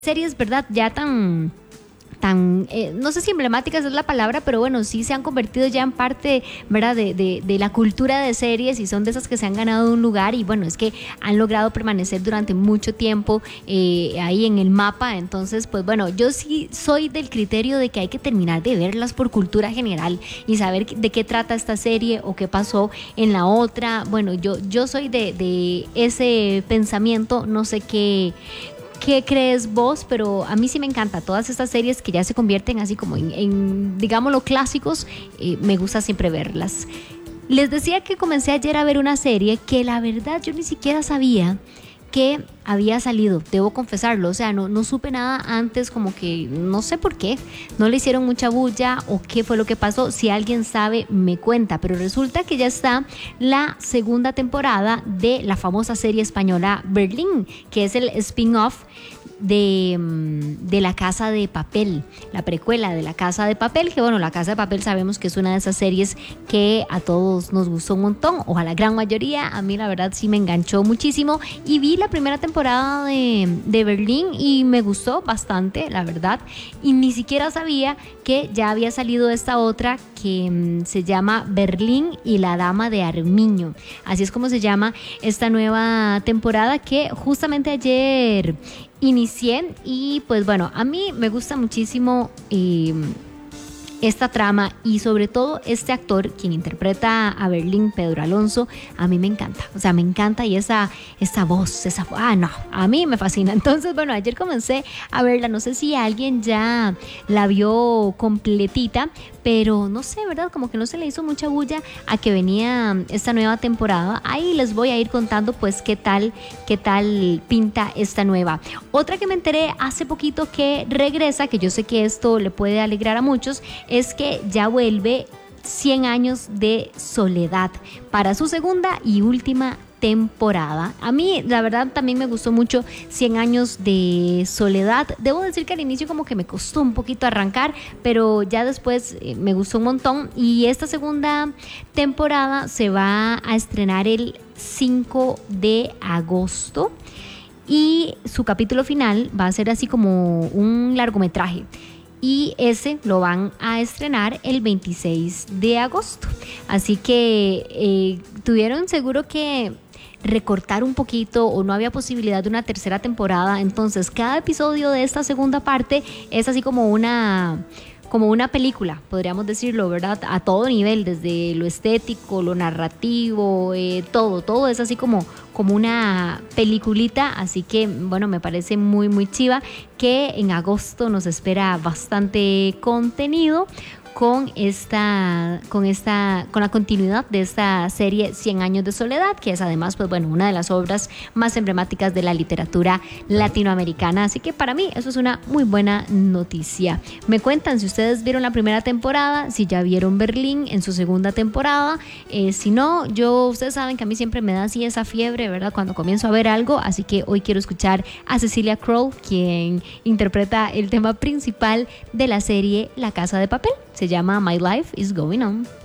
series, ¿verdad? Ya tan, no sé si emblemáticas es la palabra, pero bueno, sí se han convertido ya en parte, ¿verdad? De la cultura de series, y son de esas que se han ganado un lugar, y bueno, es que han logrado permanecer durante mucho tiempo ahí en el mapa. Entonces, pues bueno, yo sí soy del criterio de que hay que terminar de verlas por cultura general y saber de qué trata esta serie o qué pasó en la otra. Bueno, yo soy de ese pensamiento. No sé qué crees vos, pero a mí sí me encanta todas estas series que ya se convierten así como en digámoslo, clásicos. Me gusta siempre verlas. Les decía que comencé ayer a ver una serie que la verdad yo ni siquiera sabía que había salido, debo confesarlo. O sea, no supe nada antes, como que no sé por qué, no le hicieron mucha bulla o qué fue lo que pasó. Si alguien sabe, me cuenta. Pero resulta que ya está la segunda temporada de la famosa serie española Berlín, que es el spin-off de La Casa de Papel, la precuela de La Casa de Papel, que bueno, La Casa de Papel sabemos que es una de esas series que a todos nos gustó un montón, o a la gran mayoría. A mí la verdad sí me enganchó muchísimo, y vi la primera temporada de Berlín y me gustó bastante, la verdad, y ni siquiera sabía que ya había salido esta otra que se llama Berlín y la Dama de Armiño. Así es como se llama esta nueva temporada, que justamente ayer inicié. Y pues bueno, a mí me gusta muchísimo esta trama, y sobre todo este actor quien interpreta a Berlín, Pedro Alonso. A mí me encanta, o sea, me encanta, y esa voz, no, a mí me fascina. Entonces bueno, ayer comencé a verla. No sé si alguien ya la vio completita, pero no sé, ¿verdad? Como que no se le hizo mucha bulla a que venía esta nueva temporada. Ahí les voy a ir contando pues qué tal pinta esta nueva. Otra que me enteré hace poquito que regresa, que yo sé que esto le puede alegrar a muchos, es que ya vuelve 100 años de soledad para su segunda y última temporada. A mí la verdad también me gustó mucho 100 años de soledad. Debo decir que al inicio como que me costó un poquito arrancar, pero ya después me gustó un montón. Y esta segunda temporada se va a estrenar el 5 de agosto, y su capítulo final va a ser así como un largometraje, y ese lo van a estrenar el 26 de agosto. Así que tuvieron seguro que recortar un poquito, o no había posibilidad de una tercera temporada. Entonces cada episodio de esta segunda parte es así como una película, podríamos decirlo, ¿verdad? A todo nivel, desde lo estético, lo narrativo, todo es así como una peliculita. Así que bueno, me parece muy muy chiva que en agosto nos espera bastante contenido con la continuidad de esta serie 100 años de soledad, que es además pues bueno, una de las obras más emblemáticas de la literatura latinoamericana. Así que para mí eso es una muy buena noticia. Me cuentan si ustedes vieron la primera temporada, si ya vieron Berlín en su segunda temporada. Si no, ustedes saben que a mí siempre me da así esa fiebre, ¿verdad?, cuando comienzo a ver algo. Así que hoy quiero escuchar a Cecilia Crowe, quien interpreta el tema principal de la serie La Casa de Papel. Se llama My Life is Going On.